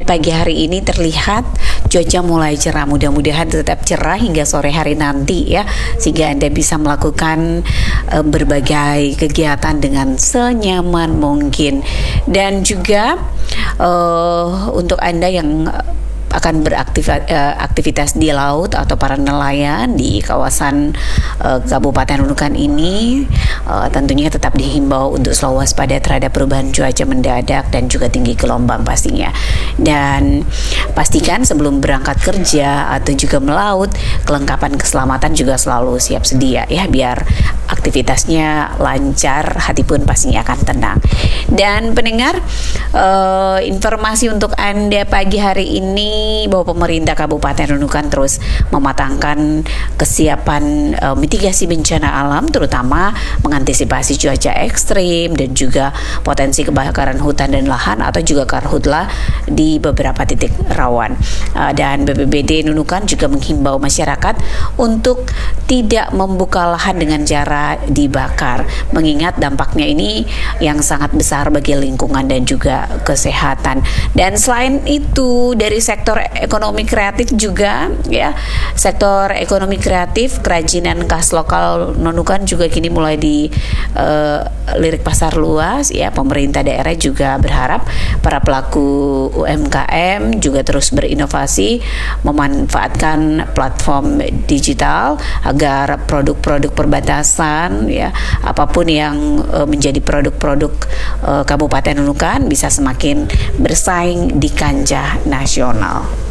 pagi hari ini terlihat cuaca mulai cerah. Mudah-mudahan tetap cerah hingga sore hari nanti ya, sehingga Anda bisa melakukan berbagai kegiatan dengan senyaman mungkin. Dan juga untuk Anda yang akan beraktivitas di laut atau para nelayan di kawasan Kabupaten Nunukan ini, tentunya tetap dihimbau untuk selalu waspada terhadap perubahan cuaca mendadak dan juga tinggi gelombang pastinya. Dan pastikan sebelum berangkat kerja atau juga melaut, kelengkapan keselamatan juga selalu siap sedia ya, biar aktivitasnya lancar, hati pun pastinya akan tenang. Dan pendengar, informasi untuk Anda pagi hari ini bahwa pemerintah Kabupaten Nunukan terus mematangkan kesiapan mitigasi bencana alam, terutama mengantisipasi cuaca ekstrim dan juga potensi kebakaran hutan dan lahan atau juga karhutla di beberapa titik rawan. Dan BPBD Nunukan juga menghimbau masyarakat untuk tidak membuka lahan dengan cara dibakar, mengingat dampaknya ini yang sangat besar bagi lingkungan dan juga kesehatan. Dan selain itu, dari sektor ekonomi kreatif juga ya, sektor ekonomi kreatif kerajinan khas lokal Nunukan juga kini mulai lirik pasar luas ya. Pemerintah daerah juga berharap para pelaku UMKM juga terus berinovasi, memanfaatkan platform digital agar produk-produk perbatasan ya, apapun yang menjadi produk-produk Kabupaten Nunukan bisa semakin bersaing di kancah nasional.